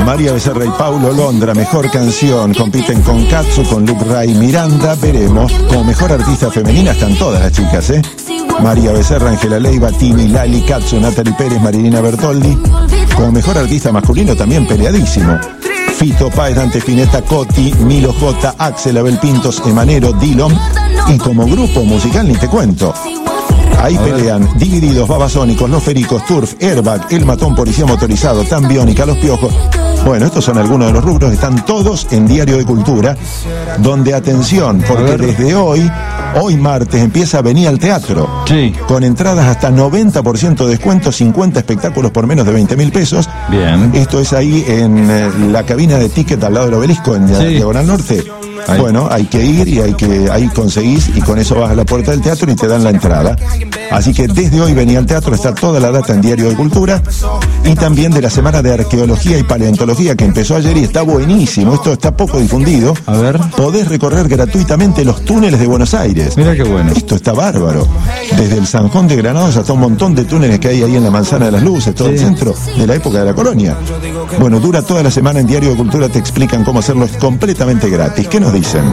María Becerra y Paulo Londra, mejor canción. Compiten con Katsu, con Luke Ray, Miranda. Veremos. Como mejor artista femenina están todas las chicas, ¿eh? María Becerra, Ángela Leiva, Tini, Lali, Katsu, Natalie Pérez, Marilina Bertoldi. Como mejor artista masculino también peleadísimo. Fito Páez, Dante Spinetta, Coti, Milo J, Axel, Abel Pintos, Emanero, Dillon. Y como grupo musical ni te cuento. Ahí pelean Divididos, Babasónicos, Los Pericos, Turf, Airbag, El Matón, Policía Motorizado, Tan Biónica, Los Piojos. Bueno, estos son algunos de los rubros, están todos en Diario de Cultura, donde, atención, porque desde hoy martes, empieza a venir al teatro. Sí. Con entradas hasta 90% de descuento, 50 espectáculos por menos de 20.000 pesos. Bien. Esto es ahí en la cabina de ticket al lado del Obelisco, en Diagonal Norte. Ahí. Bueno, hay que ir y ahí conseguís, y con eso vas a la puerta del teatro y te dan la entrada. Así que desde hoy venía al teatro, está toda la data en Diario de Cultura, y también de la Semana de Arqueología y Paleontología que empezó ayer y está buenísimo. Esto está poco difundido. A ver. Podés recorrer gratuitamente los túneles de Buenos Aires. Mira qué bueno. Esto está bárbaro. Desde el Zanjón de Granados hasta un montón de túneles que hay ahí en la Manzana de las Luces, todo el centro de la época de la colonia. Bueno, dura toda la semana en Diario de Cultura, te explican cómo hacerlo, es completamente gratis. ¿Qué nos dicen?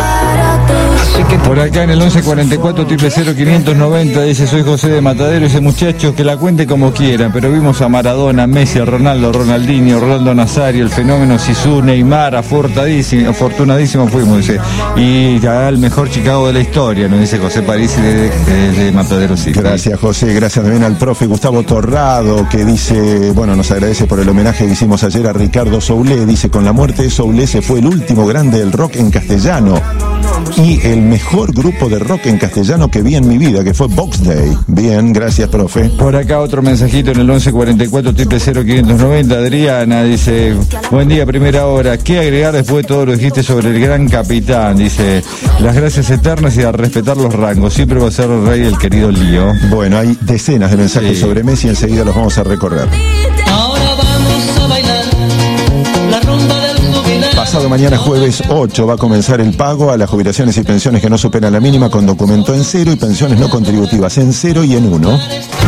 Por acá en el 1144-00590 dice: soy José de Matadero. Dice: muchachos, que la cuente como quieran, pero vimos a Maradona, Messi, a Ronaldo, Ronaldinho, Rolando Nazario, el fenómeno Zizou, Neymar, afortunadísimo fuimos, dice, y ya el mejor Chicago de la historia, nos dice José Parisi de Matadero City. Gracias, José, gracias también al profe Gustavo Torrado, que dice, bueno, nos agradece por el homenaje que hicimos ayer a Ricardo Soulé. Dice: con la muerte de Soulé se fue el último grande del rock en castellano y el mejor grupo de rock en castellano que vi en mi vida, que fue Box Day. Bien, gracias, profe. Por acá otro mensajito en el 1144-00590. Adriana dice: buen día, primera hora. ¿Qué agregar después de todo lo que dijiste sobre el gran capitán? Dice: las gracias eternas y a respetar los rangos. Siempre va a ser el rey el querido Lío. Bueno, hay decenas de mensajes sobre Messi, enseguida los vamos a recorrer. Ahora vamos a bailar la rumba del jubilado. Pasado mañana, jueves 8, va a comenzar el pago a las jubilaciones y pensiones que no superan la mínima con documento en 0 y pensiones no contributivas en 0 y en 1.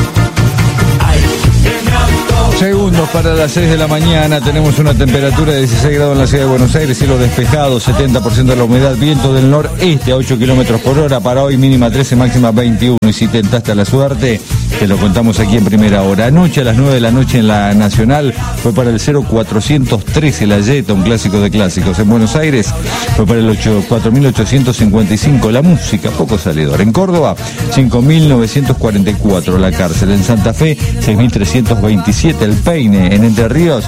Segundos para las 6 de la mañana, tenemos una temperatura de 16 grados en la ciudad de Buenos Aires, cielo despejado, 70% de la humedad, viento del noreste a 8 kilómetros por hora, para hoy mínima 13, máxima 21, y si tentaste la suerte, te lo contamos aquí en primera hora. Anoche a las 9 de la noche en la Nacional fue para el 0413 la Jetta, un clásico de clásicos. En Buenos Aires fue para el 4855 la Música, poco salidor. En Córdoba, 5944 la Cárcel. En Santa Fe, 6327 el Peine. En Entre Ríos,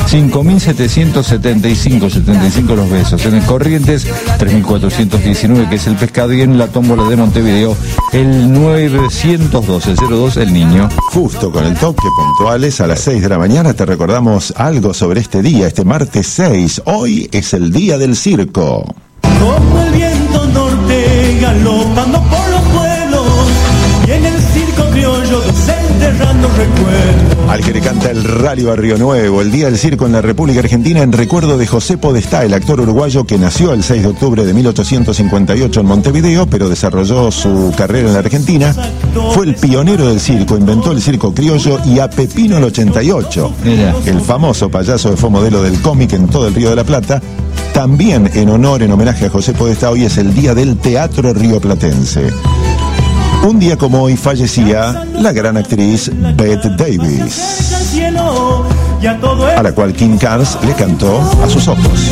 5775 los Besos. En el Corrientes, 3419 que es el Pescado. Y en la Tómbola de Montevideo, el 912, el 02 el Niño. Justo con el toque, puntuales a las 6 de la mañana, te recordamos algo sobre este día, este martes 6. Hoy es el día del circo. Como el viento norte galopando por los pueblos, y en el circo criollo desenterrando recuerdos. Al que le canta el Rally Barrio Nuevo, el Día del Circo en la República Argentina, en recuerdo de José Podestá, el actor uruguayo que nació el 6 de octubre de 1858 en Montevideo, pero desarrolló su carrera en la Argentina. Fue el pionero del circo, inventó el circo criollo, y a Pepino el 88, el famoso payaso que fue modelo del cómic en todo el Río de la Plata. También en homenaje a José Podestá, hoy es el Día del Teatro Rioplatense. Un día como hoy fallecía la gran actriz Bette Davis, a la cual King Carnes le cantó A sus ojos.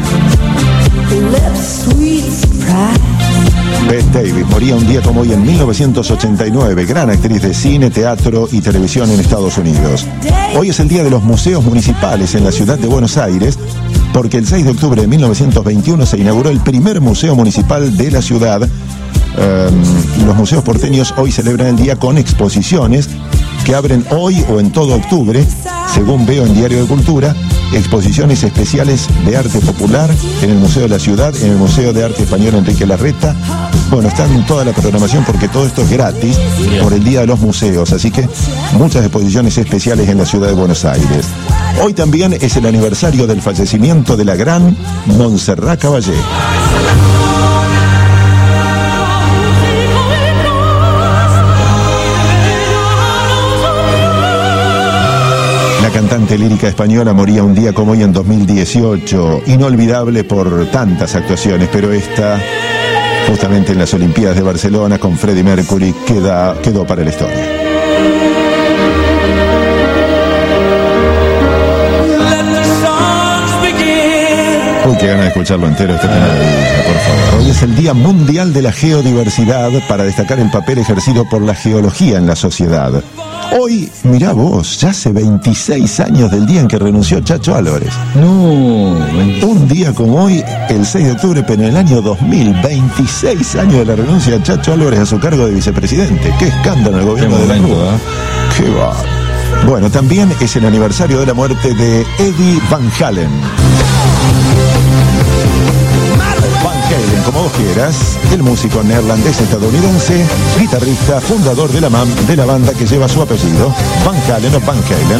Bette Davis moría un día como hoy en 1989, gran actriz de cine, teatro y televisión en Estados Unidos. Hoy es el Día de los Museos Municipales en la ciudad de Buenos Aires, porque el 6 de octubre de 1921 se inauguró el primer museo municipal de la ciudad. Los museos porteños hoy celebran el día con exposiciones que abren hoy o en todo octubre, según veo en Diario de Cultura, exposiciones especiales de arte popular en el Museo de la Ciudad, en el Museo de Arte Español Enrique Larreta. Bueno, está en toda la programación porque todo esto es gratis por el Día de los Museos, así que muchas exposiciones especiales en la ciudad de Buenos Aires. Hoy también es el aniversario del fallecimiento de la gran Montserrat Caballé. La cantante lírica española moría un día como hoy en 2018, inolvidable por tantas actuaciones, pero esta, justamente en las Olimpiadas de Barcelona con Freddie Mercury, quedó para la historia. Uy, qué ganas de escucharlo entero este tema, por favor. Hoy es el Día Mundial de la Geodiversidad para destacar el papel ejercido por la geología en la sociedad. Hoy, mirá vos, ya hace 26 años del día en que renunció Chacho Álvarez. No. Un día como hoy, el 6 de octubre, pero en el año 2000, 26 años de la renuncia de Chacho Álvarez a su cargo de vicepresidente. Qué escándalo en el gobierno de la Rúa. Qué va. Bueno, también es el aniversario de la muerte de Eddie Van Halen. Como vos quieras, el músico neerlandés estadounidense, guitarrista, fundador de la banda que lleva su apellido, Van Halen o Van Halen.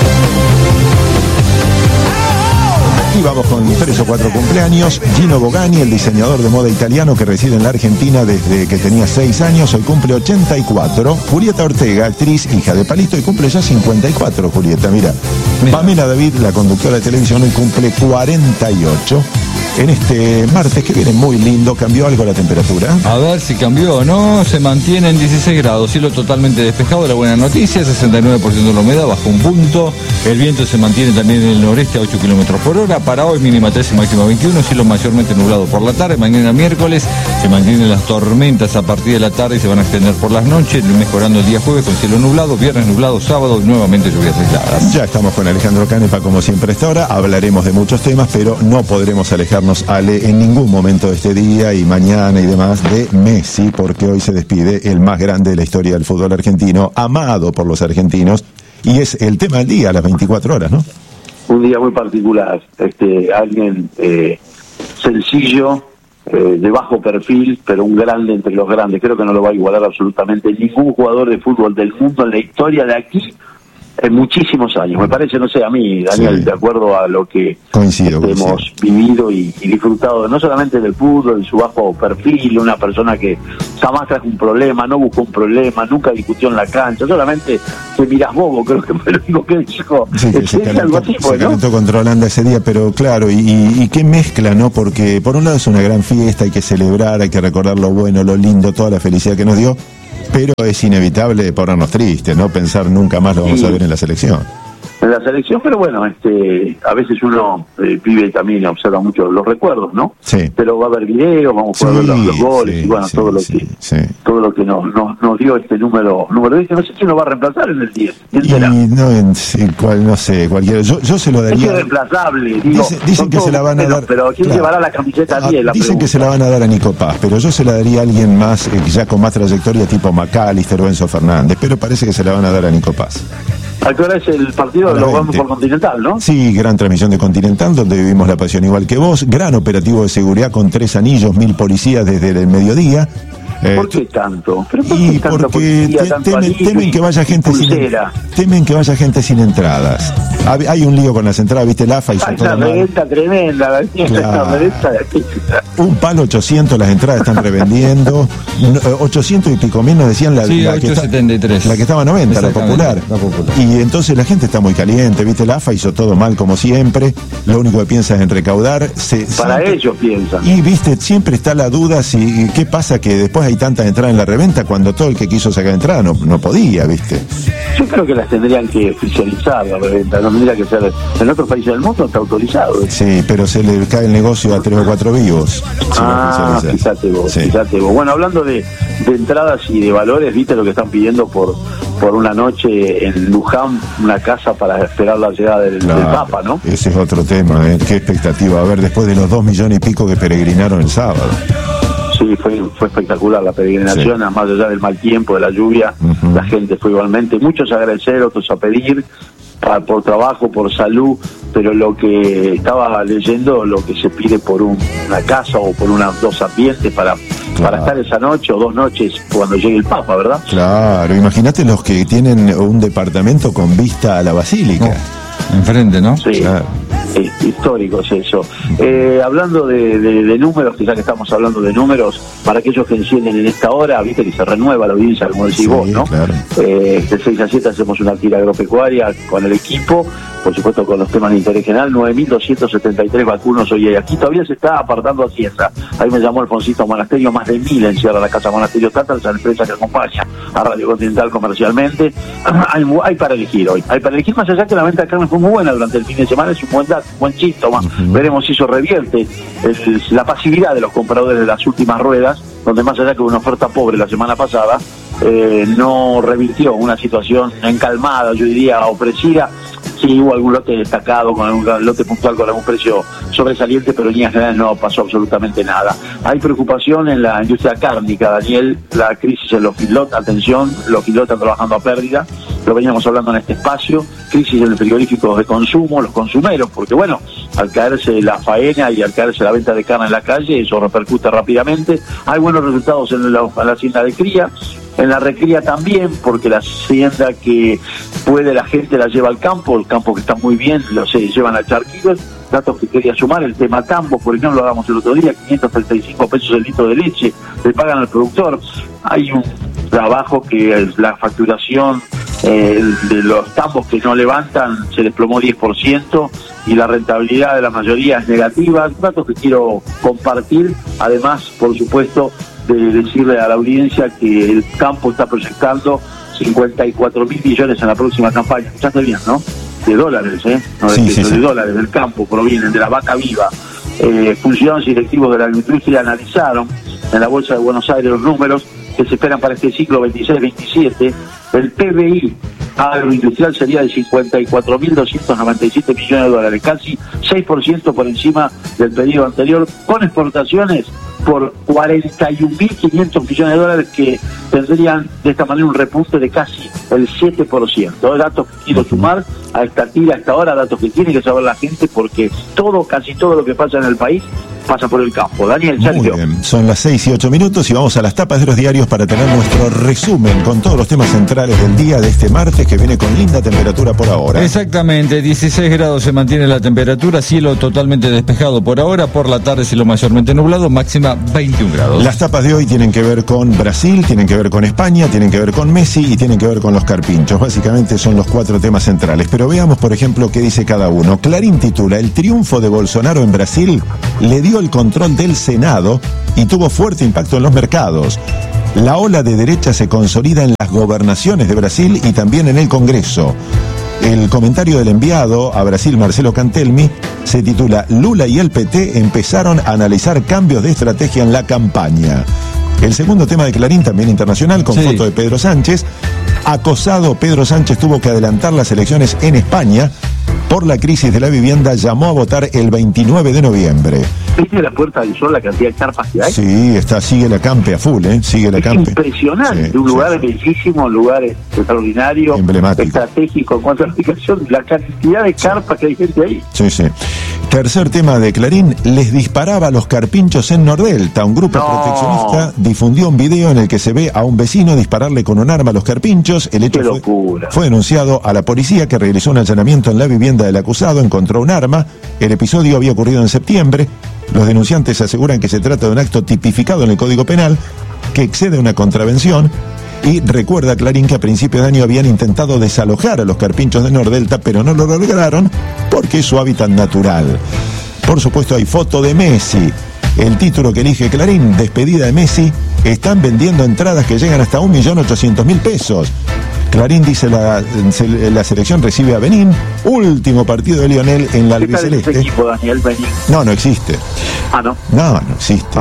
Y vamos con 3 o 4 cumpleaños. Gino Bogani, el diseñador de moda italiano que reside en la Argentina desde que tenía 6 años, hoy cumple 84. Julieta Ortega, actriz, hija de Palito, y cumple ya 54, Julieta, mira. Pamela David, la conductora de televisión, hoy cumple 48. En este martes que viene muy lindo, ¿cambió algo la temperatura? A ver si cambió o no, se mantiene en 16 grados, cielo totalmente despejado, la buena noticia, 69% de la humedad, bajo un punto, el viento se mantiene también en el noreste a 8 kilómetros por hora, para hoy mínima 13, máxima 21, cielo mayormente nublado por la tarde, mañana miércoles se mantienen las tormentas a partir de la tarde y se van a extender por las noches, mejorando el día jueves con cielo nublado, viernes nublado, sábado nuevamente lluvias aisladas. Ya estamos con Alejandro Canepa como siempre a esta hora, hablaremos de muchos temas, pero no podremos alejarnos, Ale, en ningún momento de este día y mañana y demás de Messi, porque hoy se despide el más grande de la historia del fútbol argentino, amado por los argentinos, y es el tema del día a las 24 horas, ¿no? Un día muy particular, alguien sencillo, de bajo perfil, pero un grande entre los grandes. Creo que no lo va a igualar absolutamente ningún jugador de fútbol del mundo en la historia de aquí en muchísimos años. Me parece, no sé, a mí, Daniel, sí, de acuerdo a lo que hemos vivido y disfrutado, no solamente del fútbol, de su bajo perfil, una persona que jamás trajo un problema, no buscó un problema, nunca discutió en la cancha, solamente te miras bobo, creo que fue lo único que dijo. Sí, que se calentó contra Holanda ese día, pero claro, y qué mezcla, ¿no? Porque por un lado es una gran fiesta, hay que celebrar, hay que recordar lo bueno, lo lindo, toda la felicidad que nos dio, pero es inevitable ponernos tristes, ¿no? Pensar nunca más lo vamos a ver en la selección. En la selección, pero bueno, a veces uno vive también y observa mucho los recuerdos, ¿no? Sí. Pero va a haber videos, vamos a ver los goles, y bueno, todo lo que nos dio este número 10, no sé quién lo va a reemplazar en el 10. No sé, cualquiera. Yo se lo daría. Es irreemplazable, digo. Dicen que se la van a dar. Pero ¿quién llevará la camiseta 10? Dicen que se la van a dar a Nico Paz, pero yo se la daría a alguien más, ya con más trayectoria, tipo McAllister o Enzo Fernández, pero parece que se la van a dar a Nico Paz. ¿A qué hora es el partido? Lo vamos por Continental, ¿no? Sí, gran transmisión de Continental, donde vivimos la pasión igual que vos. Gran operativo de seguridad con 3 anillos, 1000 policías desde el mediodía. ¿Por qué tanto? ¿Pero por qué tanto porque temen que vaya gente sin entradas. Hay un lío con las entradas, viste, la AFA hizo toda la reventa tremenda, un palo 800 las entradas están revendiendo, 800 y pico mil nos decían la que 873. La que estaba a 90, la popular. Y entonces la gente está muy caliente, viste, la AFA hizo todo mal como siempre, lo único que piensa es en recaudar. Ellos piensan. Y viste, siempre está la duda si qué pasa que después hay tantas entradas en la reventa cuando todo el que quiso sacar entrada no podía, viste. Yo creo que las tendrían que oficializar la reventa, no tendría que ser. En otros países del mundo está autorizado. Sí, pero se le cae el negocio a 3 o 4 vivos. Fíjate vos. Bueno, hablando de entradas y de valores, viste lo que están pidiendo por una noche en Luján, una casa para esperar la llegada del Papa, ¿no? Ese es otro tema, qué expectativa. A ver, después de los 2 millones y pico que peregrinaron el sábado. Sí, fue espectacular la peregrinación, más allá del mal tiempo, de la lluvia, la gente fue igualmente, muchos a agradecer, otros a pedir, por trabajo, por salud, pero lo que estaba leyendo, lo que se pide por una casa o por 2 ambientes para estar esa noche o 2 noches cuando llegue el Papa, ¿verdad? Claro, imagínate los que tienen un departamento con vista a la basílica. Enfrente, ¿no? Sí. Claro. histórico es eso. Hablando de números, quizá que estamos hablando de números, para aquellos que encienden en esta hora, viste que se renueva la audiencia, como decís vos, ¿no? Claro. De 6 a 7 hacemos una tira agropecuaria con el equipo, por supuesto con los temas de interés general. 9.273 vacunos hoy hay. Aquí todavía se está apartando Hacienda. Ahí me llamó Alfonsito Monasterio, más de 1.000 encierra la Casa Monasterio Tata, esa empresa que acompaña a Radio Continental comercialmente. Hay para elegir hoy. Hay para elegir, más allá que la venta de carne fue muy buena durante el fin de semana, es un buen dato, un buen síntoma. Veremos si eso revierte la pasividad de los compradores de las últimas ruedas, donde más allá que una oferta pobre la semana pasada, no revirtió una situación encalmada, yo diría opresiva. Sí, hubo algún lote destacado, con algún lote puntual con algún precio sobresaliente, pero en líneas generales no pasó absolutamente nada. Hay preocupación en la industria cárnica, Daniel, la crisis en los feedlot, atención, los feedlot están trabajando a pérdida, lo veníamos hablando en este espacio, crisis en el frigorífico de consumo, los consumeros, porque bueno, al caerse la faena y al caerse la venta de carne en la calle, eso repercute rápidamente. Hay buenos resultados en la hacienda de cría, en la recría también, porque la hacienda que puede la gente la lleva al campo, el campo que está muy bien, se llevan al charquillo. Datos que quería sumar, el tema tambos, por ejemplo, lo hablamos el otro día, 535 pesos el litro de leche, le pagan al productor. Hay un trabajo que es la facturación de los tambos que no levantan se desplomó 10% y la rentabilidad de la mayoría es negativa. Datos que quiero compartir, además, por supuesto, de decirle a la audiencia que el campo está proyectando 54.000 millones en la próxima campaña. Escuchaste bien, ¿no? De dólares, no de pesos, de dólares del campo, provienen de la vaca viva. Funcionarios directivos de la industria analizaron en la Bolsa de Buenos Aires los números que se esperan para este ciclo 26-27. El PBI agroindustrial sería de 54.297 millones de dólares, casi 6% por encima del periodo anterior, con exportaciones por 41.500 millones de dólares, que tendrían de esta manera un repunte de casi el 7%. Datos que quiero sumar a esta tira, a esta hora, datos que tiene que saber la gente, porque casi todo lo que pasa en el país pasa por el campo. Daniel, Sergio. Muy bien, son las 6:08 y vamos a las tapas de los diarios para tener nuestro resumen con todos los temas centrales del día de este martes, que viene con linda temperatura por ahora. Exactamente, 16 grados se mantiene la temperatura, cielo totalmente despejado por ahora, por la tarde cielo mayormente nublado, máxima 21 grados. Las tapas de hoy tienen que ver con Brasil, tienen que ver con España, tienen que ver con Messi y tienen que ver con los carpinchos. Básicamente son los 4 temas centrales, pero veamos por ejemplo qué dice cada uno. Clarín titula: el triunfo de Bolsonaro en Brasil le dio el control del Senado y tuvo fuerte impacto en los mercados. La ola de derecha se consolida en las gobernaciones de Brasil y también en el Congreso. El comentario del enviado a Brasil, Marcelo Cantelmi, se titula: Lula y el PT empezaron a analizar cambios de estrategia en la campaña. El segundo tema de Clarín, también internacional, con foto de Pedro Sánchez. Acosado, Pedro Sánchez tuvo que adelantar las elecciones en España por la crisis de la vivienda, llamó a votar el 29 de noviembre. ¿Viste la Puerta del Sol, la cantidad de carpas que hay? Sí, sigue la campe a full, sigue la campe. Impresionante, un lugar bellísimo, un lugar extraordinario, emblemático, estratégico, en cuanto a la aplicación, la cantidad de carpas que hay gente ahí. Sí. Tercer tema de Clarín: les disparaba a los carpinchos en Nordelta. Un grupo proteccionista difundió un video en el que se ve a un vecino dispararle con un arma a los carpinchos. El hecho fue denunciado a la policía, que realizó un allanamiento en la vivienda del acusado, encontró un arma. El episodio había ocurrido en septiembre. Los denunciantes aseguran que se trata de un acto tipificado en el Código Penal, que excede una contravención. Y recuerda Clarín que a principio de año habían intentado desalojar a los carpinchos de Nordelta, pero no lo lograron porque es su hábitat natural. Por supuesto hay foto de Messi. El título que elige Clarín: despedida de Messi. Están vendiendo entradas que llegan hasta 1.800.000 pesos. Clarín dice: la selección recibe a Benín, último partido de Lionel en la albiceleste. ¿Qué tal ese equipo, Daniel, Benín? No existe. Ah, ¿no? No existe.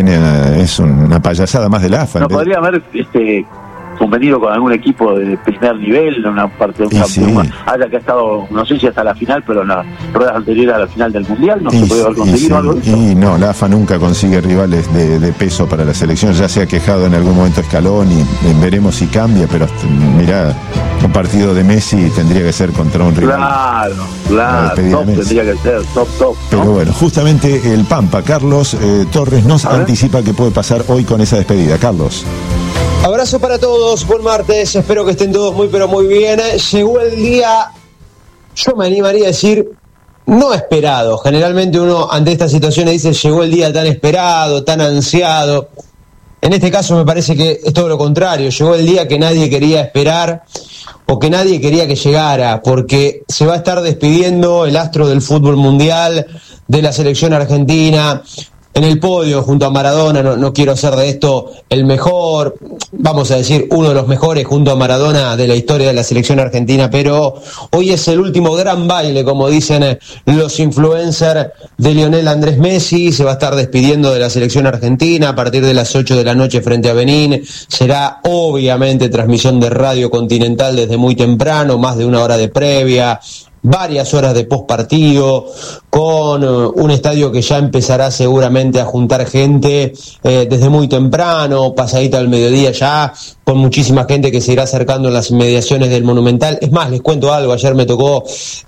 Es una payasada más de la AFA. No podría haber convenido con algún equipo de primer nivel, una parte de haya que ha estado, no sé si hasta la final, pero en las ruedas anteriores a la final del Mundial no se puede haber conseguido algo de eso. Y no, la AFA nunca consigue rivales de peso para la selección. Ya se ha quejado en algún momento Scaloni, veremos si cambia, pero mirá, un partido de Messi tendría que ser contra un rival. Claro, top tendría que ser, top, ¿no? Pero bueno, justamente el Pampa, Carlos Torres, nos anticipa que puede pasar hoy con esa despedida. Carlos. Abrazo para todos, buen martes, espero que estén todos muy pero muy bien. Llegó el día, yo me animaría a decir, no esperado. Generalmente uno ante estas situaciones dice, llegó el día tan esperado, tan ansiado. En este caso me parece que es todo lo contrario, llegó el día que nadie quería esperar o que nadie quería que llegara, porque se va a estar despidiendo el astro del fútbol mundial, de la selección argentina, en el podio junto a Maradona. No quiero hacer de esto el mejor, vamos a decir uno de los mejores junto a Maradona de la historia de la selección argentina, pero hoy es el último gran baile, como dicen los influencers, de Lionel Andrés Messi. Se va a estar despidiendo de la selección argentina a partir de las 8 de la noche frente a Benín. Será obviamente transmisión de Radio Continental desde muy temprano, más de una hora de previa, varias horas de postpartido, con un estadio que ya empezará seguramente a juntar gente desde muy temprano, pasadita al mediodía ya, con muchísima gente que se irá acercando en las inmediaciones del Monumental. Es más, les cuento algo, ayer me tocó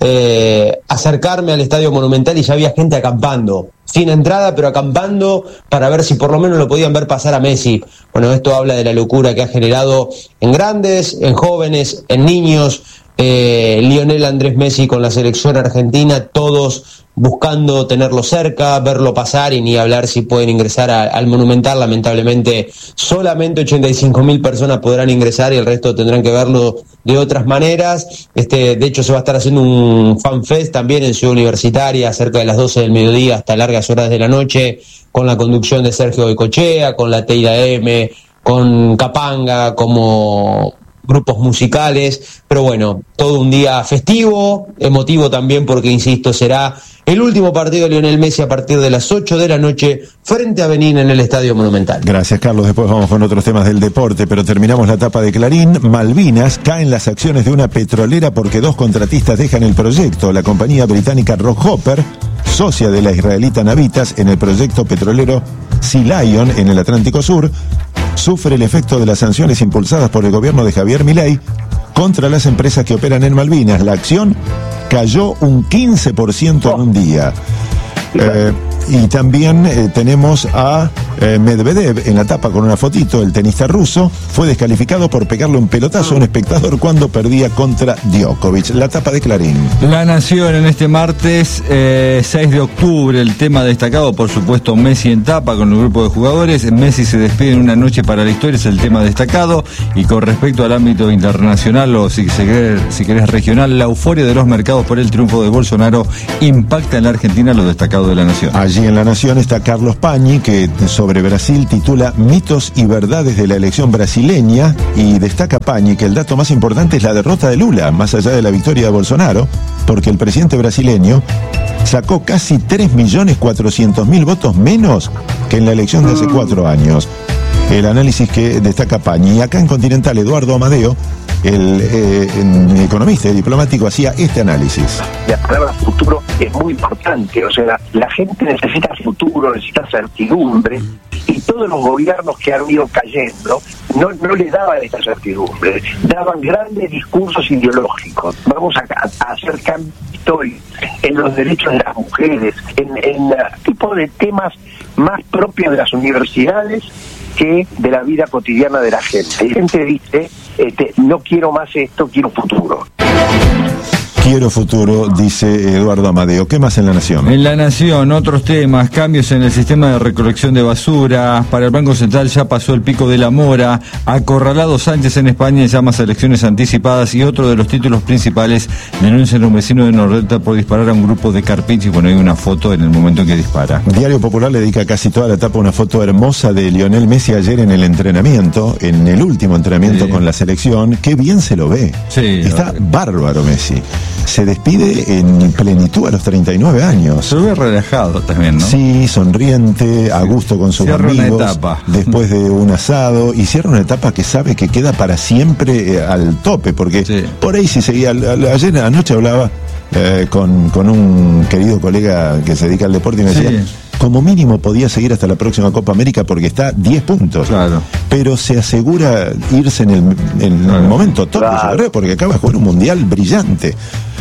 acercarme al Estadio Monumental y ya había gente acampando, sin entrada, pero acampando para ver si por lo menos lo podían ver pasar a Messi. Bueno, esto habla de la locura que ha generado en grandes, en jóvenes, en niños, Lionel Andrés Messi con la selección argentina, todos buscando tenerlo cerca, verlo pasar, y ni hablar si pueden ingresar al Monumental. Lamentablemente solamente 85.000 personas podrán ingresar y el resto tendrán que verlo de otras maneras. De hecho se va a estar haciendo un fanfest también en Ciudad Universitaria cerca de las 12 del mediodía hasta largas horas de la noche, con la conducción de Sergio Goycochea, con la Teira M, con Capanga como grupos musicales. Pero bueno, todo un día festivo, emotivo también, porque insisto, será el último partido de Lionel Messi a partir de las 8 de la noche frente a Benín en el Estadio Monumental. Gracias, Carlos. Después vamos con otros temas del deporte, pero terminamos la etapa de Clarín. Malvinas, caen las acciones de una petrolera porque 2 contratistas dejan el proyecto. La compañía británica Rockhopper, socia de la israelita Navitas en el proyecto petrolero Sea Lion en el Atlántico Sur, sufre el efecto de las sanciones impulsadas por el gobierno de Javier Milei contra las empresas que operan en Malvinas. La acción cayó un 15% en un día. Y también tenemos a Medvedev en la tapa con una fotito. El tenista ruso fue descalificado por pegarle un pelotazo a un espectador cuando perdía contra Djokovic. La tapa de Clarín. La Nación en este martes 6 de octubre. El tema destacado, por supuesto, Messi en tapa con el grupo de jugadores. Messi se despide en una noche para la historia, es el tema destacado. Y con respecto al ámbito internacional o si querés regional, la euforia de los mercados por el triunfo de Bolsonaro impacta en la Argentina, lo destacado de la Nación. Allí en La Nación está Carlos Pañi, que sobre Brasil titula Mitos y verdades de la elección brasileña, y destaca Pañi que el dato más importante es la derrota de Lula, más allá de la victoria de Bolsonaro, porque el presidente brasileño sacó casi 3.400.000 votos menos que en la elección de hace 4 años. El análisis que destaca Pañi. Y acá en Continental, Eduardo Amadeo, el economista y diplomático, hacía este análisis. La palabra futuro es muy importante, o sea, la gente necesita futuro, necesita certidumbre, y todos los gobiernos que han ido cayendo no le daban esta certidumbre, daban grandes discursos ideológicos. Vamos a hacer cambios históricos en los derechos de las mujeres, en tipo de temas más propios de las universidades que de la vida cotidiana de la gente. Y la gente dice, no quiero más esto, quiero futuro. Quiero futuro, dice Eduardo Amadeo. ¿Qué más en La Nación? En La Nación, otros temas, cambios en el sistema de recolección de basura. Para el Banco Central ya pasó el pico de la mora. Acorralado Sánchez en España llama a elecciones anticipadas. Y otro de los títulos principales, denuncian a un vecino de Nordelta por disparar a un grupo de carpinchos. Bueno, hay una foto en el momento en que dispara. Diario Popular le dedica casi toda la etapa una foto hermosa de Lionel Messi ayer en el entrenamiento, en el último entrenamiento con la selección. Qué bien se lo ve. Sí, está bárbaro Messi. Se despide en plenitud a los 39 años. Se ve relajado también, ¿no? Sí, sonriente, a gusto con sus amigos. Cierra una etapa. Después de un asado, y cierra una etapa que sabe que queda para siempre al tope, porque por ahí si seguía. Ayer anoche hablaba con un querido colega que se dedica al deporte y me decía, como mínimo podía seguir hasta la próxima Copa América porque está 10 puntos. Claro. Pero se asegura irse en el momento top de su carrera, porque acaba de jugar un mundial brillante.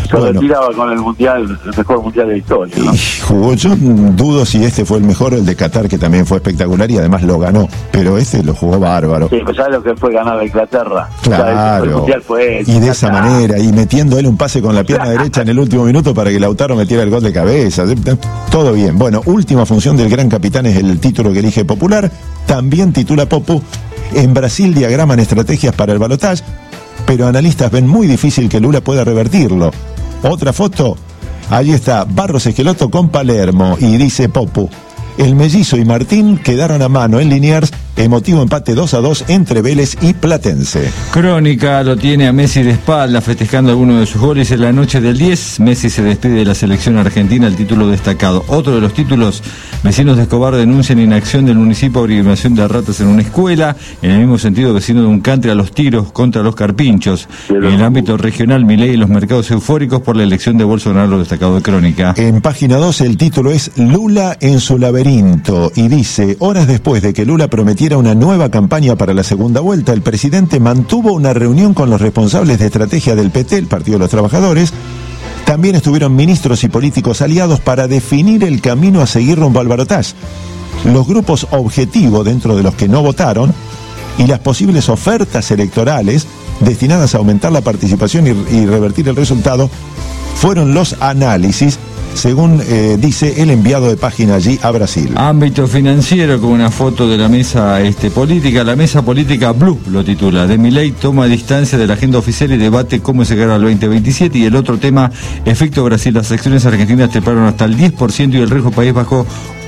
Se retiraba con el mundial, el mejor mundial de la historia, ¿no? Jugó, yo dudo si este fue el mejor, el de Qatar, que también fue espectacular y además lo ganó, pero este lo jugó bárbaro. Sí, pues ¿sabes lo que fue ganar a Inglaterra? Claro, el mundial fue y de esa manera, y metiendo él un pase con la pierna derecha en el último minuto para que Lautaro metiera el gol de cabeza. Todo bien. Bueno, última función del gran capitán es el título que elige Popular. También titula Popu: en Brasil diagraman estrategias para el balotaje, pero analistas ven muy difícil que Lula pueda revertirlo. Otra foto, allí está Barros Esqueloto con Palermo, y dice Popu: el Mellizo y Martín quedaron a mano en Liniers, emotivo empate 2-2 entre Vélez y Platense. Crónica lo tiene a Messi de espalda festejando alguno de sus goles en la noche del 10. Messi se despide de la selección argentina, el título destacado. Otro de los títulos: vecinos de Escobar denuncian inacción del municipio por eliminación de ratas en una escuela. En el mismo sentido, vecinos de un country a los tiros contra los carpinchos. En el ámbito regional, Milei y los mercados eufóricos por la elección de Bolsonaro, lo destacado de Crónica. En página 12 el título es Lula en su laberinto, y dice: horas después de que Lula prometiera una nueva campaña para la segunda vuelta, el presidente mantuvo una reunión con los responsables de estrategia del PT, el Partido de los Trabajadores. También estuvieron ministros y políticos aliados para definir el camino a seguir rumbo al balotaje, los grupos objetivo dentro de los que no votaron y las posibles ofertas electorales destinadas a aumentar la participación y revertir el resultado fueron los análisis, según dice el enviado de página allí a Brasil. Ámbito financiero, con una foto de la mesa política, la mesa política Blue lo titula. De Milei toma distancia de la agenda oficial y debate cómo se llegará al 2027. Y el otro tema, efecto Brasil, las acciones argentinas treparon hasta el 10% y el riesgo país bajó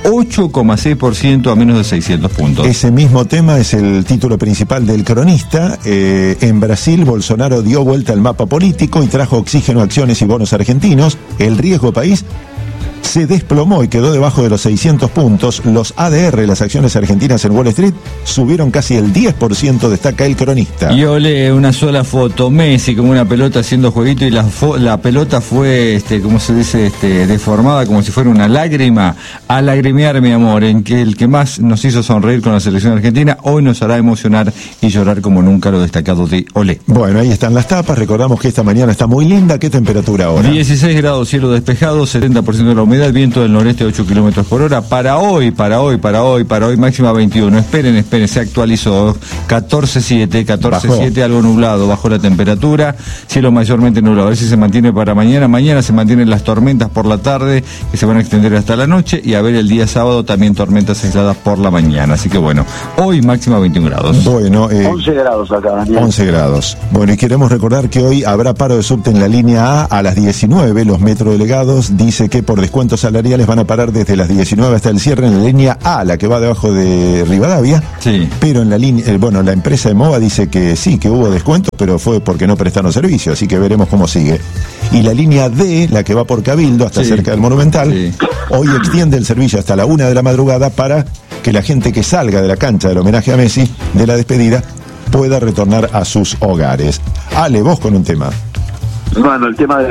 8,6% a menos de 600 puntos. Ese mismo tema es el título principal del Cronista. En Brasil, Bolsonaro dio vuelta al mapa político y trajo oxígeno, acciones y bonos argentinos. El riesgo país se desplomó y quedó debajo de los 600 puntos. Los ADR, las acciones argentinas en Wall Street, subieron casi el 10%, destaca el Cronista. Y ole, una sola foto, Messi como una pelota haciendo jueguito, y la pelota fue, ¿cómo se dice? Deformada como si fuera una lágrima. A lagrimear, mi amor, en que el que más nos hizo sonreír con la selección argentina, hoy nos hará emocionar y llorar como nunca, lo destacado de Olé. Bueno, ahí están las tapas. Recordamos que esta mañana está muy linda. ¿Qué temperatura ahora? 16 grados, cielo despejado, 70% de la humedad, viento del noreste 8 kilómetros por hora. Para hoy, máxima 21. Esperen, se actualizó. 14.7, algo nublado, bajó la temperatura, cielo mayormente nublado. A ver si se mantiene para mañana. Mañana se mantienen las tormentas por la tarde, que se van a extender hasta la noche, y a ver el día sábado también tormentas aisladas por la mañana. Así que bueno, hoy máxima 21 grados. Bueno, 11 grados acá, Daniel. 11 grados. Bueno, y queremos recordar que hoy habrá paro de subte en la línea A las 19. Los metrodelegados dice que por descuentos salariales van a parar desde las 19 hasta el cierre en la línea A, la que va debajo de Rivadavia. Sí. Pero en la línea, la empresa de MOVA dice que sí, que hubo descuentos, pero fue porque no prestaron servicio, así que veremos cómo sigue. Y la línea D, la que va por Cabildo hasta cerca del Monumental, hoy extiende el servicio hasta la 1 de la madrugada para que la gente que salga de la cancha del homenaje a Messi, de la despedida, pueda retornar a sus hogares. Ale, vos con un tema. Bueno, el tema de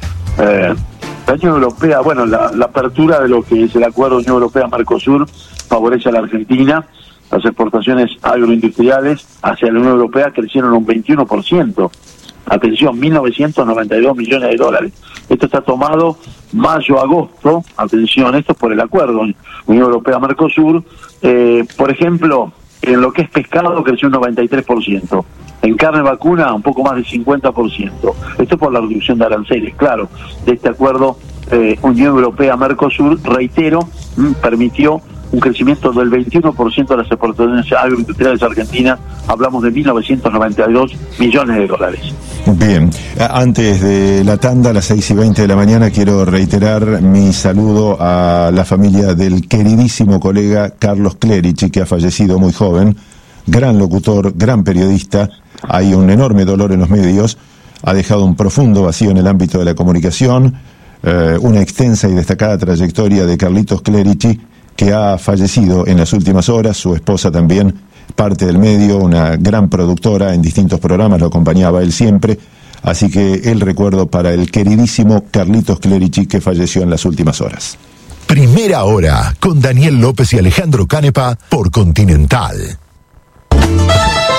la Unión Europea, bueno, la apertura de lo que es el acuerdo Unión Europea-Mercosur favorece a la Argentina. Las exportaciones agroindustriales hacia la Unión Europea crecieron un 21%. Atención, 1.992 millones de dólares. Esto está tomado mayo-agosto. Atención, esto es por el acuerdo Unión Europea-Mercosur. Por ejemplo, en lo que es pescado creció un 93%. En carne vacuna un poco más del 50%. Esto por la reducción de aranceles, claro, de este acuerdo Unión Europea-Mercosur, reitero, permitió un crecimiento del 21% de las exportaciones agroindustriales argentinas. Hablamos de 1.992 millones de dólares. Bien, antes de la tanda, a las 6:20 de la mañana, quiero reiterar mi saludo a la familia del queridísimo colega Carlos Clerici, que ha fallecido muy joven, gran locutor, gran periodista. Hay un enorme dolor en los medios, ha dejado un profundo vacío en el ámbito de la comunicación, una extensa y destacada trayectoria de Carlitos Clerici, que ha fallecido en las últimas horas. Su esposa también, parte del medio, una gran productora en distintos programas, lo acompañaba él siempre. Así que el recuerdo para el queridísimo Carlitos Clerici, que falleció en las últimas horas. Primera hora, con Daniel López y Alejandro Canepa, por Continental.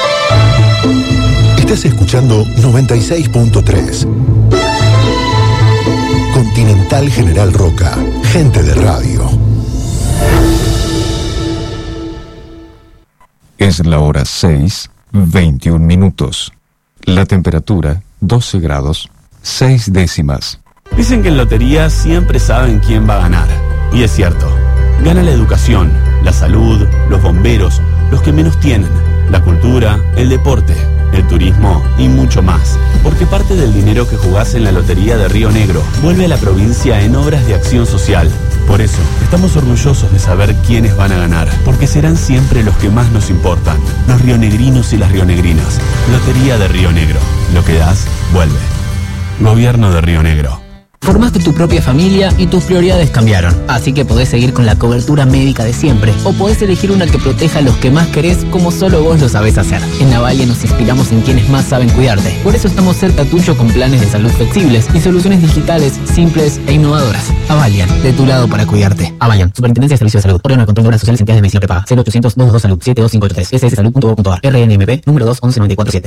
Estás escuchando 96.3. Continental General Roca. Gente de radio. Es la hora 6:21. La temperatura 12 grados 6 décimas. Dicen que en lotería siempre saben quién va a ganar. Y es cierto. Gana la educación, la salud, los bomberos, los que menos tienen, la cultura, el deporte, el turismo y mucho más. Porque parte del dinero que jugás en la Lotería de Río Negro vuelve a la provincia en obras de acción social. Por eso, estamos orgullosos de saber quiénes van a ganar, porque serán siempre los que más nos importan, los rionegrinos y las rionegrinas. Lotería de Río Negro. Lo que das, vuelve. Gobierno de Río Negro. Formaste tu propia familia y tus prioridades cambiaron, así que podés seguir con la cobertura médica de siempre, o podés elegir una que proteja a los que más querés como solo vos lo sabés hacer. En Avalia nos inspiramos en quienes más saben cuidarte, por eso estamos cerca tuyo con planes de salud flexibles y soluciones digitales, simples e innovadoras. Avalian, de tu lado para cuidarte. Avalian, Superintendencia de Servicios de Salud, Órgano de Control de Obras Sociales y Entidades de Medicina Prepaga, 0800-222 Salud, 72583, sssalud.gov.ar, RNMP, número 2119447.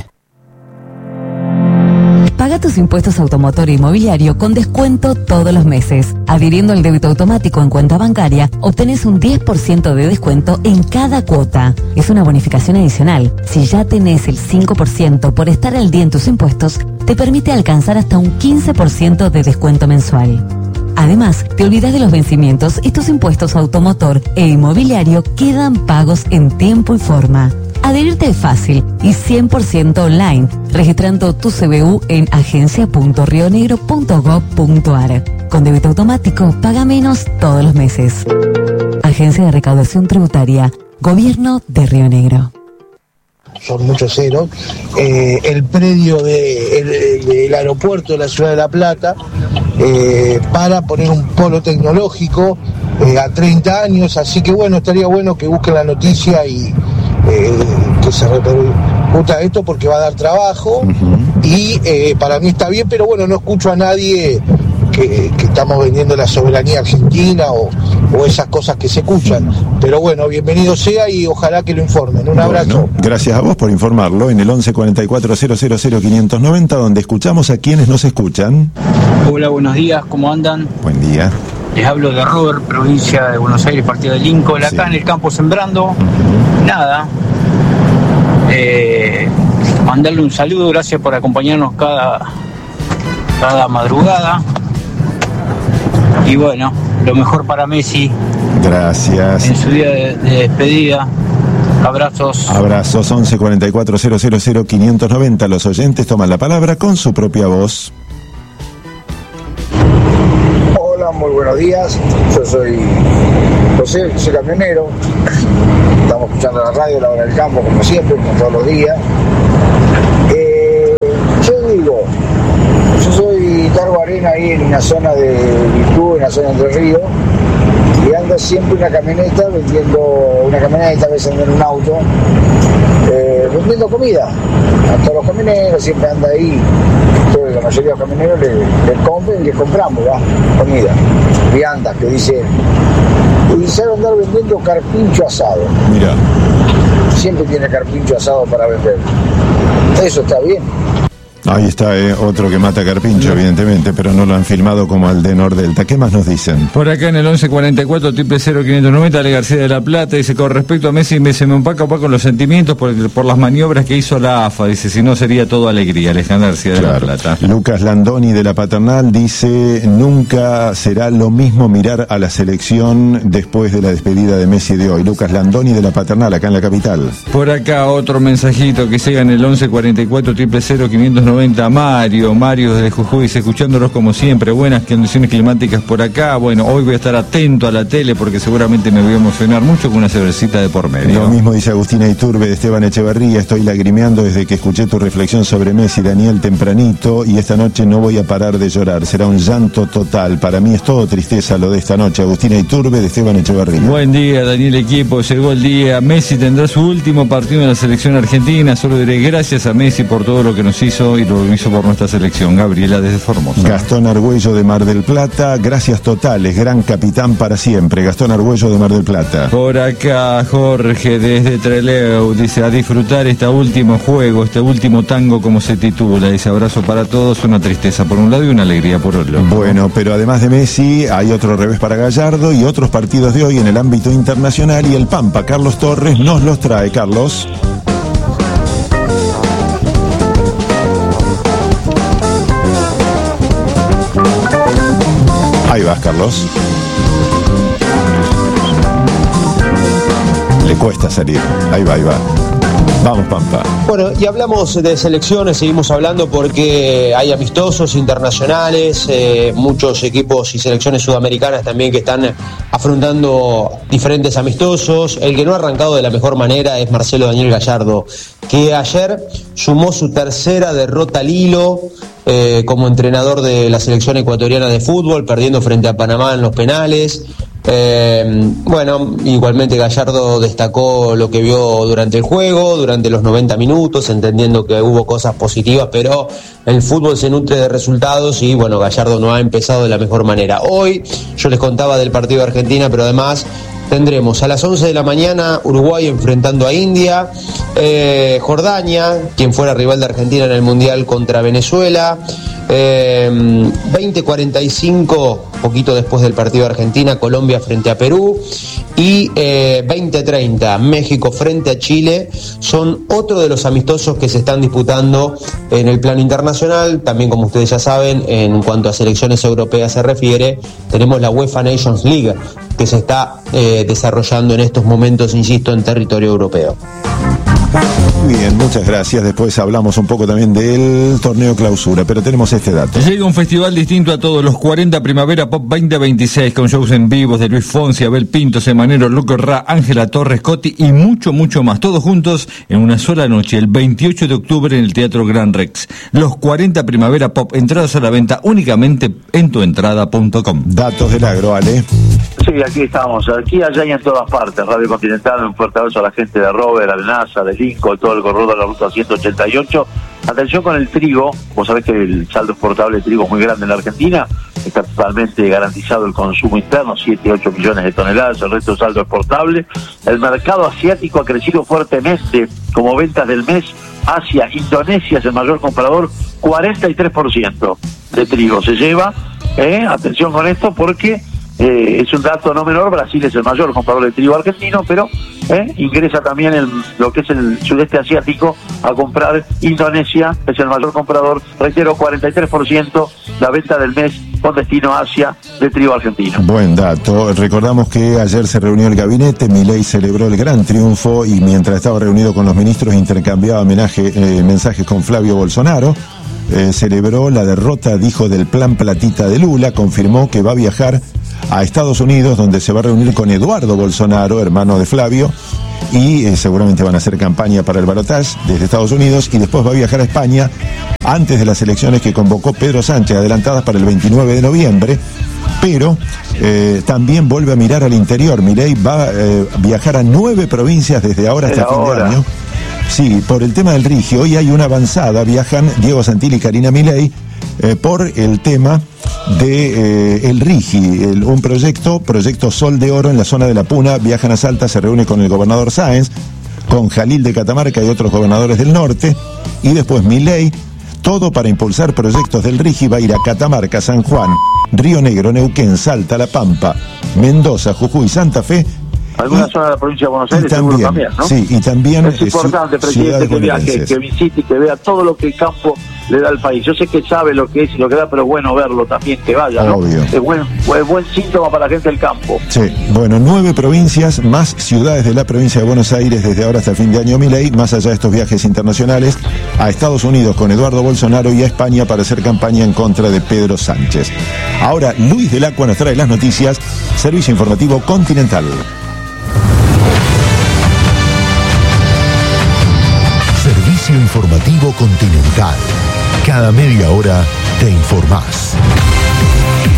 Paga tus impuestos automotor e inmobiliario con descuento todos los meses. Adhiriendo al débito automático en cuenta bancaria, obtenés un 10% de descuento en cada cuota. Es una bonificación adicional. Si ya tenés el 5% por estar al día en tus impuestos, te permite alcanzar hasta un 15% de descuento mensual. Además, te olvidas de los vencimientos y tus impuestos automotor e inmobiliario quedan pagos en tiempo y forma. Adherirte es fácil y 100% online, registrando tu CBU en agencia.rionegro.gov.ar. Con débito automático, paga menos todos los meses. Agencia de Recaudación Tributaria, Gobierno de Río Negro. Son muchos ceros. El predio del aeropuerto de la ciudad de La Plata, para poner un polo tecnológico a 30 años, así que bueno, estaría bueno que busquen la noticia y que se repercuta esto porque va a dar trabajo. Y para mí está bien, pero bueno, no escucho a nadie que estamos vendiendo la soberanía argentina o esas cosas que se escuchan. Pero bueno, bienvenido sea y ojalá que lo informen. Un abrazo. Bueno, gracias a vos por informarlo en el 11 44 000 590, donde escuchamos a quienes nos escuchan. Hola, buenos días, ¿cómo andan? Buen día. Les hablo de Robert, provincia de Buenos Aires, partido de Lincoln, acá en el campo sembrando. Nada, mandarle un saludo, gracias por acompañarnos cada madrugada. Y bueno, lo mejor para Messi. Gracias. En su día de despedida. Abrazos. Abrazos. 11 44 000 590. Los oyentes toman la palabra con su propia voz. Hola, muy buenos días. Yo soy José, soy camionero. Estamos escuchando la radio, la hora del campo, como siempre, como todos los días. Yo digo, yo soy cargo arena ahí en una zona de Virtud, en la zona de Entre Ríos, y anda siempre una camioneta a veces anda en un auto, vendiendo comida. A todos los camioneros siempre anda ahí. La mayoría de los camioneros les compran y les compramos comida, viandas, que dice. Y sabe andar vendiendo carpincho asado. Mira. Siempre tiene carpincho asado para vender. Eso está bien. Ahí está, otro que mata carpincho, evidentemente, pero no lo han filmado como al de Nordelta. ¿Qué más nos dicen? Por acá en el 1144 000 590, Ale García de La Plata dice: con respecto a Messi, se me opaca con los sentimientos por las maniobras que hizo la AFA. Dice, si no sería todo alegría. Alejandro García de La Plata. Lucas Landoni de La Paternal dice: nunca será lo mismo mirar a la selección después de la despedida de Messi de hoy. Lucas Landoni de La Paternal, acá en la capital. Por acá otro mensajito que llega en el 1144 000 590. Mario desde Jujuy dice: escuchándolos como siempre, buenas condiciones climáticas por acá. Bueno, hoy voy a estar atento a la tele porque seguramente me voy a emocionar mucho con una cervecita de por medio. Lo mismo dice Agustina Iturbe de Esteban Echeverría: estoy lagrimeando desde que escuché tu reflexión sobre Messi, Daniel, tempranito, y esta noche no voy a parar de llorar, será un llanto total. Para mí es todo tristeza lo de esta noche. Agustina Iturbe de Esteban Echeverría. Buen día, Daniel, equipo, llegó el día. Messi tendrá su último partido en la selección argentina. Solo diré gracias a Messi por todo lo que nos hizo y lo hizo por nuestra selección. Gabriela desde Formosa. Gastón Argüello de Mar del Plata, gracias totales, gran capitán para siempre. Gastón Argüello de Mar del Plata. Por acá Jorge desde Trelew dice: a disfrutar este último juego, este último tango, como se titula. Dice: abrazo para todos, una tristeza por un lado y una alegría por otro. Bueno, pero además de Messi hay otro revés para Gallardo y otros partidos de hoy en el ámbito internacional, y el Pampa Carlos Torres nos los trae. Carlos. Ahí vas, Carlos. Le cuesta salir. Ahí va, ahí va. Vamos, Pampa. Bueno, y hablamos de selecciones, seguimos hablando porque hay amistosos internacionales, muchos equipos y selecciones sudamericanas también que están afrontando diferentes amistosos. El que no ha arrancado de la mejor manera es Marcelo Daniel Gallardo, que ayer sumó su tercera derrota al hilo como entrenador de la selección ecuatoriana de fútbol, perdiendo frente a Panamá en los penales. Bueno, igualmente Gallardo destacó lo que vio durante el juego, durante los 90 minutos, entendiendo que hubo cosas positivas, pero el fútbol se nutre de resultados y bueno, Gallardo no ha empezado de la mejor manera. Hoy yo les contaba del partido de Argentina, pero además tendremos a las 11 de la mañana Uruguay enfrentando a India, Jordania, quien fuera rival de Argentina en el Mundial, contra Venezuela, 20:45, poquito después del partido de Argentina, Colombia frente a Perú, y 20:30, México frente a Chile. Son otro de los amistosos que se están disputando en el plano internacional. También, como ustedes ya saben, en cuanto a selecciones europeas se refiere, tenemos la UEFA Nations League, que se está desarrollando en estos momentos, insisto, en territorio europeo. Bien, muchas gracias. Después hablamos un poco también del torneo clausura, pero tenemos este dato. Llega un festival distinto a todos los 40 Primavera Pop 2026, con shows en vivos de Luis Fonsi, Abel Pinto, Semanero, Luco Ra, Ángela Torres, Coti y mucho, mucho más. Todos juntos en una sola noche, el 28 de octubre en el Teatro Gran Rex. Los 40 Primavera Pop, entradas a la venta únicamente en tuentrada.com. Datos del agro, Ale. Sí, aquí estamos, aquí, allá y en todas partes. Radio Continental, un fuerte abrazo a la gente de Robert, al NASA, de Lincoln, todo el corredor de la ruta 188. Atención con el trigo, vos sabés que el saldo exportable de trigo es muy grande en la Argentina, está totalmente garantizado el consumo interno, 7-8 millones de toneladas, el resto es saldo exportable. El mercado asiático ha crecido fuertemente como ventas del mes. Asia, Indonesia es el mayor comprador, 43% de trigo se lleva. Atención con esto porque es un dato no menor. Brasil es el mayor comprador de trigo argentino, pero ingresa también lo que es el sudeste asiático a comprar. Indonesia es el mayor comprador, reitero, 43% la venta del mes con destino a Asia de trigo argentino. Buen dato. Recordamos que ayer se reunió el gabinete, Milei celebró el gran triunfo y mientras estaba reunido con los ministros intercambiaba mensajes con Flavio Bolsonaro. Celebró la derrota, dijo, del plan platita de Lula, confirmó que va a viajar a Estados Unidos, donde se va a reunir con Eduardo Bolsonaro, hermano de Flavio, y seguramente van a hacer campaña para el balotaje desde Estados Unidos, y después va a viajar a España antes de las elecciones que convocó Pedro Sánchez, adelantadas para el 29 de noviembre, pero también vuelve a mirar al interior. Milei va a viajar a 9 provincias desde ahora hasta fin de año. Sí, por el tema del RIGI. Hoy hay una avanzada, viajan Diego Santilli y Karina Milei por el tema de el RIGI, un proyecto Sol de Oro en la zona de La Puna. Viajan a Salta, se reúne con el gobernador Sáenz, con Jalil de Catamarca y otros gobernadores del norte, y después Milei, todo para impulsar proyectos del RIGI. Va a ir a Catamarca, San Juan, Río Negro, Neuquén, Salta, La Pampa, Mendoza, Jujuy, Santa Fe. Alguna zona de la provincia de Buenos Aires también, seguro también, ¿no? Sí, y también es importante, presidente, que viaje, que visite y que vea todo lo que el campo le da al país. Yo sé que sabe lo que es y lo que da, pero es bueno verlo también, que vaya, ¿no? Obvio. Es buen síntoma para la gente del campo. Sí, bueno, 9 provincias, más ciudades de la provincia de Buenos Aires desde ahora hasta el fin de año Milei, más allá de estos viajes internacionales, a Estados Unidos con Eduardo Bolsonaro y a España para hacer campaña en contra de Pedro Sánchez. Ahora, Luis del Acua nos trae las noticias, Servicio Informativo Continental. Servicio Informativo Continental. Cada media hora te informás.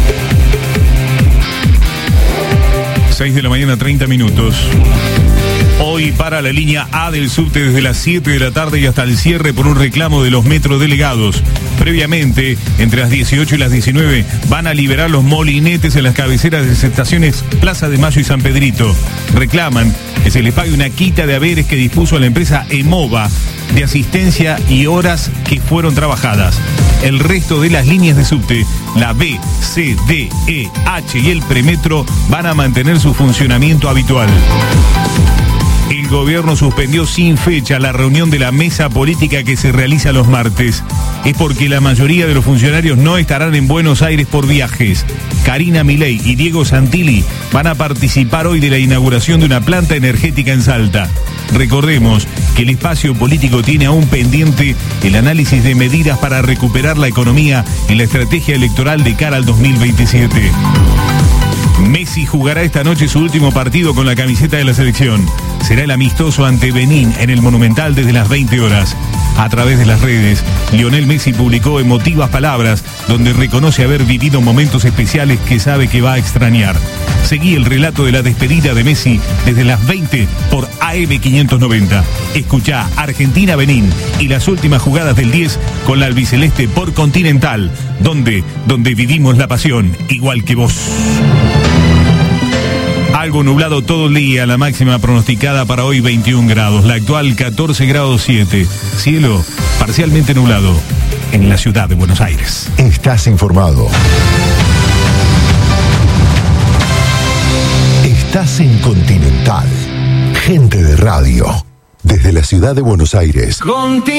6 de la mañana, 30 minutos. Hoy para la línea A del subte desde las 7 de la tarde y hasta el cierre por un reclamo de los metrodelegados. Previamente, entre las 18 y las 19, van a liberar los molinetes en las cabeceras de las estaciones Plaza de Mayo y San Pedrito. Reclaman que se les pague una quita de haberes que dispuso la empresa Emova de asistencia y horas que fueron trabajadas. El resto de las líneas de subte, la B, C, D, E, H y el premetro, van a mantener su funcionamiento habitual. El gobierno suspendió sin fecha la reunión de la mesa política que se realiza los martes. Es porque la mayoría de los funcionarios no estarán en Buenos Aires por viajes. Karina Milei y Diego Santilli van a participar hoy de la inauguración de una planta energética en Salta. Recordemos que el espacio político tiene aún pendiente el análisis de medidas para recuperar la economía y la estrategia electoral de cara al 2027. Messi jugará esta noche su último partido con la camiseta de la selección. Será el amistoso ante Benín en el Monumental desde las 20 horas. A través de las redes, Lionel Messi publicó emotivas palabras donde reconoce haber vivido momentos especiales que sabe que va a extrañar. Seguí el relato de la despedida de Messi desde las 20 por AM590. Escuchá Argentina-Benín y las últimas jugadas del 10 con la albiceleste por Continental, donde vivimos la pasión, igual que vos. Algo nublado todo el día, la máxima pronosticada para hoy 21 grados, la actual 14 grados 7. Cielo parcialmente nublado en la ciudad de Buenos Aires. Estás informado. Estás en Continental. Gente de radio. Desde la ciudad de Buenos Aires.